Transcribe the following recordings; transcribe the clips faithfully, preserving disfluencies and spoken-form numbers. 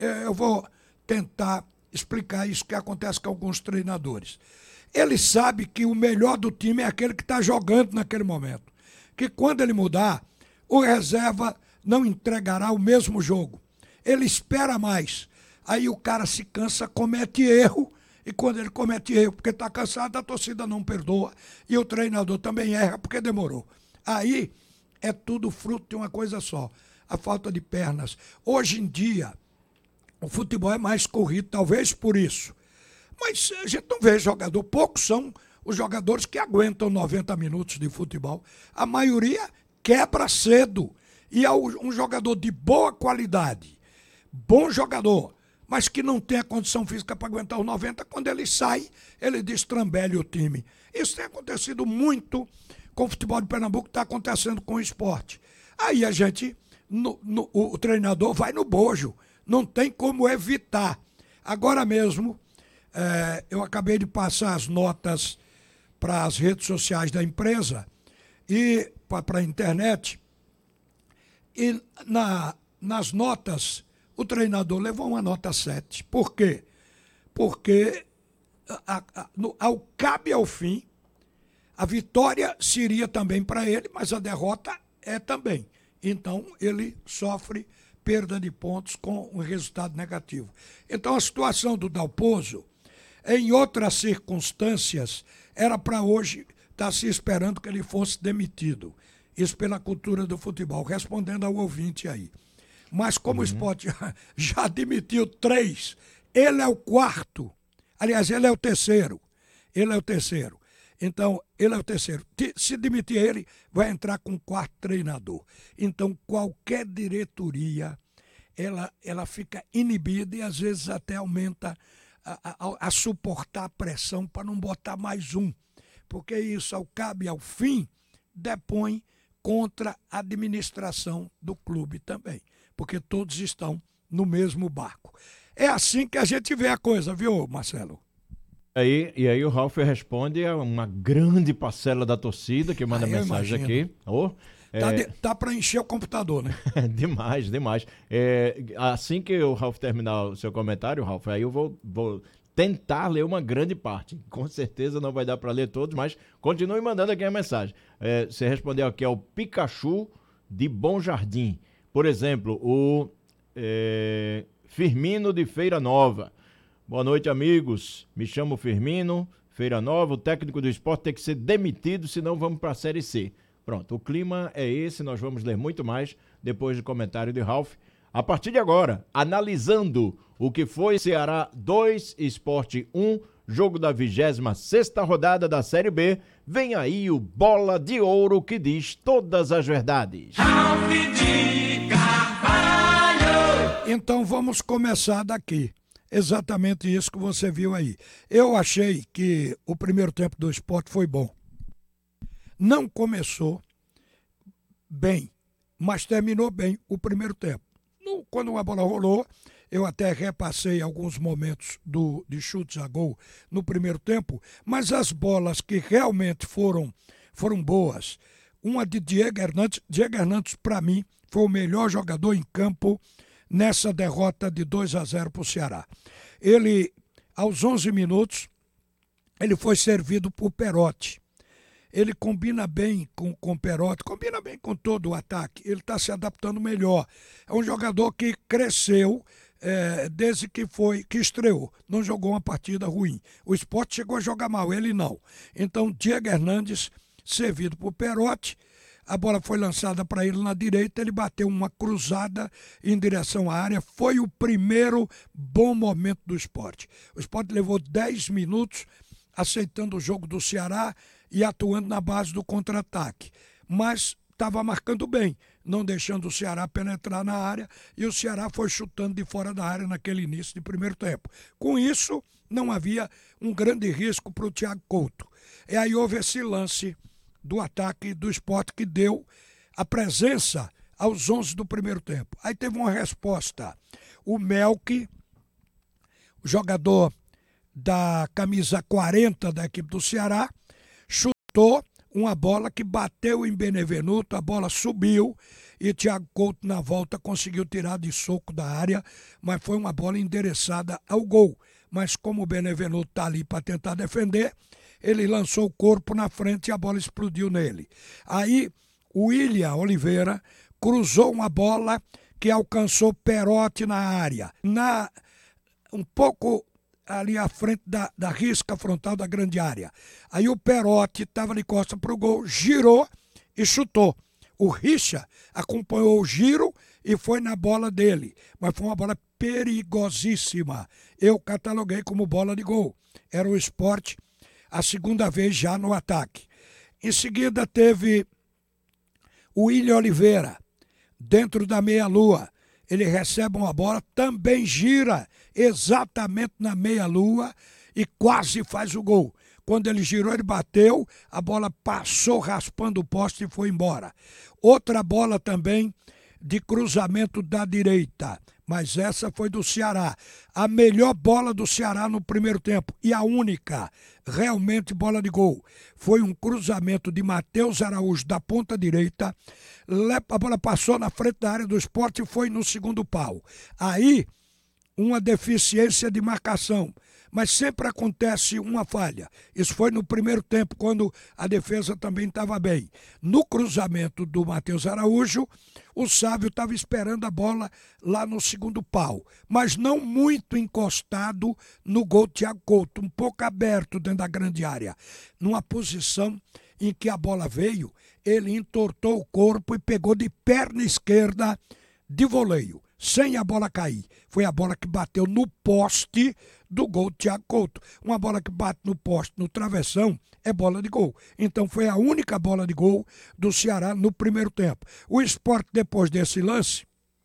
é, eu vou tentar explicar isso que acontece com alguns treinadores. Ele sabe que o melhor do time é aquele que está jogando naquele momento. Que quando ele mudar, o reserva não entregará o mesmo jogo. Ele espera mais. Aí o cara se cansa, comete erro, e quando ele comete erro porque está cansado, a torcida não perdoa, e o treinador também erra porque demorou. Aí é tudo fruto de uma coisa só, a falta de pernas. Hoje em dia, o futebol é mais corrido, talvez por isso. Mas a gente não vê jogador, poucos são os jogadores que aguentam noventa minutos de futebol. A maioria quebra cedo. E é um jogador de boa qualidade, bom jogador, mas que não tem a condição física para aguentar os noventa, quando ele sai, ele destrambelha o time. Isso tem acontecido muito com o futebol de Pernambuco, está acontecendo com o esporte. Aí a gente, no, no, o treinador vai no bojo, não tem como evitar. Agora mesmo, é, eu acabei de passar as notas para as redes sociais da empresa e para a internet, e na, nas notas, o treinador levou uma nota sete. Por quê? Porque a, a, no, ao cabe ao fim, a vitória seria também para ele, mas a derrota é também. Então, ele sofre perda de pontos com um resultado negativo. Então, a situação do Dalpozo, em outras circunstâncias, era para hoje estar se esperando que ele fosse demitido. Isso pela cultura do futebol, respondendo ao ouvinte aí. Mas como uhum. o Sport já, já admitiu três, ele é o quarto. Aliás, ele é o terceiro. Ele é o terceiro. Então, ele é o terceiro. Se demitir ele, vai entrar com o quarto treinador. Então, qualquer diretoria, ela, ela fica inibida e às vezes até aumenta a, a, a suportar a pressão para não botar mais um. Porque isso, ao cabe ao fim, depõe contra a administração do clube também. Porque todos estão no mesmo barco. É assim que a gente vê a coisa, viu, Marcelo? Aí, e aí o Ralf responde a uma grande parcela da torcida que manda ah, mensagem aqui. Oh, tá, é... tá para encher o computador, né? demais, demais. É, assim que o Ralf terminar o seu comentário, Ralf, aí eu vou, vou tentar ler uma grande parte. Com certeza não vai dar para ler todos, mas continue mandando aqui a mensagem. É, você respondeu aqui ao Pikachu de Bom Jardim. Por exemplo, o é, Firmino de Feira Nova. Boa noite, amigos. Me chamo Firmino, Feira Nova. O técnico do Sport tem que ser demitido, senão vamos para a Série C. Pronto, o clima é esse. Nós vamos ler muito mais depois do comentário de Ralf. A partir de agora, analisando o que foi Ceará dois, Sport um, jogo da vigésima sexta rodada da Série B, vem aí o Bola de Ouro que diz todas as verdades. Ralf de Carvalho! Então vamos começar daqui. Exatamente isso que você viu aí. Eu achei que o primeiro tempo do Sport foi bom. Não começou bem, mas terminou bem o primeiro tempo. No, quando a bola rolou, eu até repassei alguns momentos do, de chutes a gol no primeiro tempo, mas as bolas que realmente foram, foram boas, uma de Diego Hernandes, Diego Hernandes para mim foi o melhor jogador em campo nessa derrota de dois a zero para o Ceará. Ele, aos onze minutos, ele foi servido por Perotti. Ele combina bem com o Perotti, combina bem com todo o ataque. Ele está se adaptando melhor. É um jogador que cresceu é, desde que foi, que estreou. Não jogou uma partida ruim. O Sport chegou a jogar mal, ele não. Então, Diego Hernandes, servido por Perotti, a bola foi lançada para ele na direita, ele bateu uma cruzada em direção à área. Foi o primeiro bom momento do Sport. O Sport levou dez minutos aceitando o jogo do Ceará e atuando na base do contra-ataque. Mas estava marcando bem, não deixando o Ceará penetrar na área, e o Ceará foi chutando de fora da área naquele início de primeiro tempo. Com isso, não havia um grande risco para o Thiago Couto. E aí houve esse lance do ataque do Sport que deu a presença aos onze do primeiro tempo. Aí teve uma resposta. O Melk, o jogador da camisa quarenta da equipe do Ceará, chutou, uma bola que bateu em Benevenuto, a bola subiu e Thiago Couto na volta conseguiu tirar de soco da área, mas foi uma bola endereçada ao gol. Mas como o Benevenuto está ali para tentar defender, ele lançou o corpo na frente e a bola explodiu nele. Aí o William Oliveira cruzou uma bola que alcançou Perotti na área, na, um pouco ali à frente da, da risca frontal da grande área. Aí o Perotti estava de costas para o gol, girou e chutou. O Richa acompanhou o giro e foi na bola dele, mas foi uma bola perigosíssima. Eu cataloguei como bola de gol. Era o Sport a segunda vez já no ataque. Em seguida teve o William Oliveira, dentro da meia-lua. Ele recebe uma bola, também gira exatamente na meia-lua e quase faz o gol. Quando ele girou, ele bateu, a bola passou raspando o poste e foi embora. Outra bola também de cruzamento da direita, mas essa foi do Ceará. A melhor bola do Ceará no primeiro tempo e a única, realmente bola de gol. Foi um cruzamento de Matheus Araújo da ponta direita, a bola passou na frente da área do Sport e foi no segundo pau. Aí, uma deficiência de marcação, mas sempre acontece uma falha. Isso foi no primeiro tempo, quando a defesa também estava bem. No cruzamento do Matheus Araújo, o Sávio estava esperando a bola lá no segundo pau, mas não muito encostado no gol do Thiago Couto, um pouco aberto dentro da grande área, numa posição em que a bola veio, ele entortou o corpo e pegou de perna esquerda de voleio, sem a bola cair. Foi a bola que bateu no poste do gol do Thiago Couto. Uma bola que bate no poste, no travessão, é bola de gol. Então foi a única bola de gol do Ceará no primeiro tempo. O Sport, depois desse lance,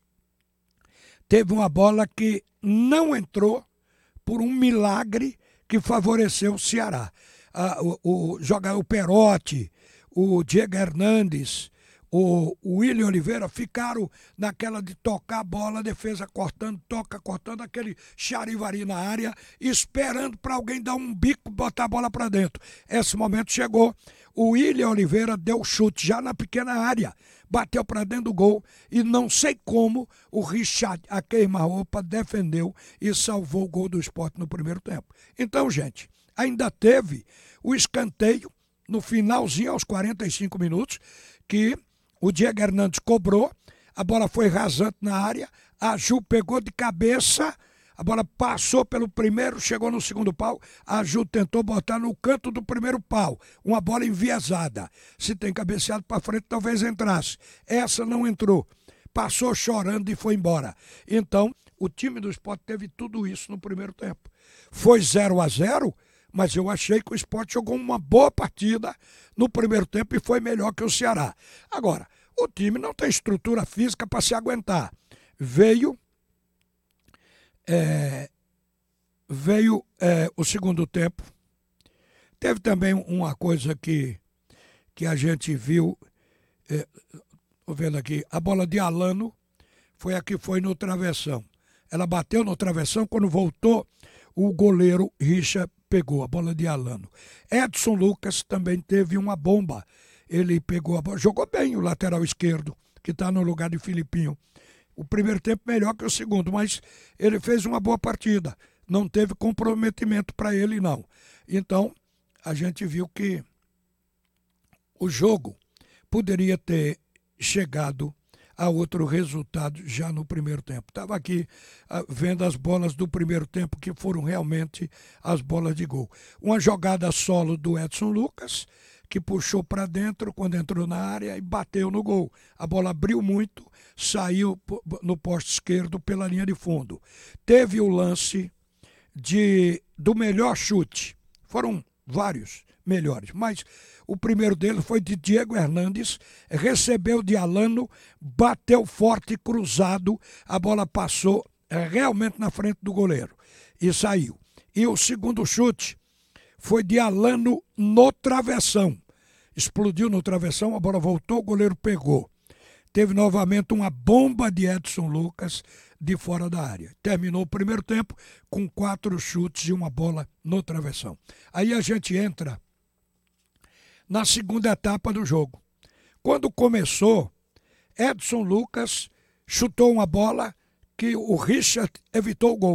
teve uma bola que não entrou por um milagre que favoreceu o Ceará. Ah, o, o jogador Perotti, o Diego Hernandes, o William Oliveira ficaram naquela de tocar a bola, a defesa cortando, toca, cortando, aquele charivari na área, esperando para alguém dar um bico e botar a bola para dentro. Esse momento chegou, o William Oliveira deu chute já na pequena área, bateu para dentro do gol e não sei como o Richard, a queima-roupa, defendeu e salvou o gol do Sport no primeiro tempo. Então, gente, ainda teve o escanteio no finalzinho, aos quarenta e cinco minutos, que o Diego Hernandes cobrou, a bola foi rasante na área, a Ju pegou de cabeça, a bola passou pelo primeiro, chegou no segundo pau, a Ju tentou botar no canto do primeiro pau, uma bola enviesada. Se tem cabeceado para frente, talvez entrasse. Essa não entrou, passou chorando e foi embora. Então, o time do Sport teve tudo isso no primeiro tempo. Foi zero a zero, mas eu achei que o Sport jogou uma boa partida no primeiro tempo e foi melhor que o Ceará. Agora, o time não tem estrutura física para se aguentar. Veio, é, veio é, o segundo tempo. Teve também uma coisa que, que a gente viu, estou é, vendo aqui, a bola de Alano foi a que foi no travessão. Ela bateu no travessão, quando voltou, o goleiro Richa pegou a bola de Alano. Edson Lucas também teve uma bomba. Ele pegou a bola, jogou bem o lateral esquerdo, que está no lugar de Filipinho. O primeiro tempo melhor que o segundo, mas ele fez uma boa partida. Não teve comprometimento para ele, não. Então, a gente viu que o jogo poderia ter chegado a outro resultado já no primeiro tempo. Estava aqui uh, vendo as bolas do primeiro tempo, que foram realmente as bolas de gol. Uma jogada solo do Edson Lucas, que puxou para dentro quando entrou na área e bateu no gol. A bola abriu muito, saiu no poste esquerdo pela linha de fundo. Teve o lance de, do melhor chute. Foram vários melhores, mas o primeiro deles foi de Diego Hernandes, recebeu de Alano, bateu forte, cruzado, a bola passou realmente na frente do goleiro e saiu. E o segundo chute foi de Alano no travessão. Explodiu no travessão, a bola voltou, o goleiro pegou. Teve novamente uma bomba de Edson Lucas de fora da área. Terminou o primeiro tempo com quatro chutes e uma bola no travessão. Aí a gente entra na segunda etapa do jogo. Quando começou, Edson Lucas chutou uma bola que o Richard evitou o gol.